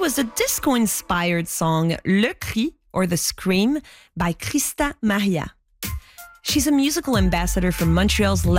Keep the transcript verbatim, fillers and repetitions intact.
was the disco-inspired song Le Cri, or The Scream, by Christa Maria. She's a musical ambassador for Montreal's